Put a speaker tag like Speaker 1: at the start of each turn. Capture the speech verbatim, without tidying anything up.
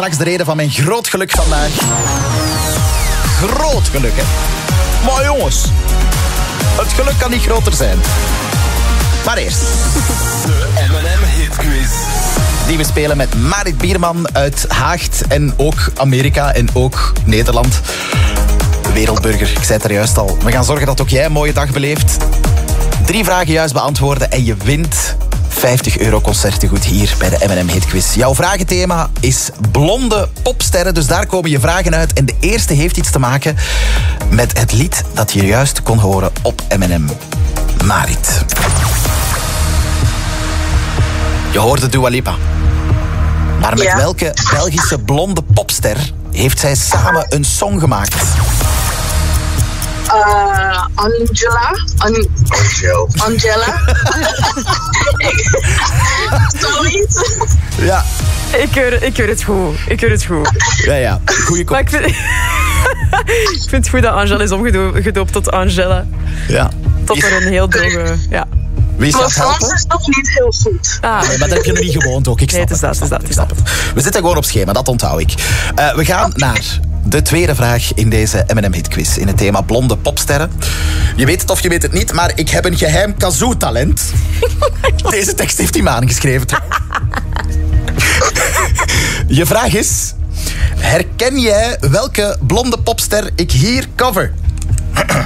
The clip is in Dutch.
Speaker 1: straks de reden van mijn groot geluk vandaag. Groot geluk, hè. Maar jongens, het geluk kan niet groter zijn. Maar eerst
Speaker 2: de M en M Hitquiz.
Speaker 1: Die we spelen met Marit Bierman uit Haagt en ook Amerika en ook Nederland. Wereldburger, ik zei het er juist al. We gaan zorgen dat ook jij een mooie dag beleeft. Drie vragen juist beantwoorden en je wint vijftig euro concertengoed hier bij de M en M Hitquiz. Jouw vragenthema is blonde popsterren, dus daar komen je vragen uit. En de eerste heeft iets te maken met het lied dat je juist kon horen op M en M. Marit. Je hoorde Dua Lipa. Maar met
Speaker 3: Ja.
Speaker 1: welke Belgische blonde popster heeft zij samen een song gemaakt?
Speaker 3: Uh, Angela. An-
Speaker 2: Angel.
Speaker 3: Angela. Zoiets.
Speaker 1: Ja,
Speaker 4: Ik hoor, ik hoor het goed. Ik hoor het goed.
Speaker 1: ja, ja. Goeie kop.
Speaker 4: Maar ik vind, ik vind het goed dat Angela is omgedoopt tot Angela.
Speaker 1: Ja.
Speaker 4: Tot er een heel droge... Ja.
Speaker 1: Wie is
Speaker 3: Mijn
Speaker 1: dat
Speaker 3: Frans
Speaker 1: helpen?
Speaker 3: is nog niet heel goed.
Speaker 4: Ah,
Speaker 1: Nee, maar dat heb je nog niet gewoond ook. Ik snap
Speaker 4: Nee, het is
Speaker 1: het.
Speaker 4: dat,
Speaker 1: ik
Speaker 4: het is
Speaker 1: snap
Speaker 4: dat,
Speaker 1: het, ik snap het. We zitten gewoon op schema, dat onthoud ik. Uh, we gaan naar de tweede vraag in deze M en M Hitquiz. In het thema blonde popsterren. Je weet het of je weet het niet, maar ik heb een geheim kazoo-talent. Deze tekst heeft die man geschreven. Je vraag is... Herken jij welke blonde popster ik hier cover?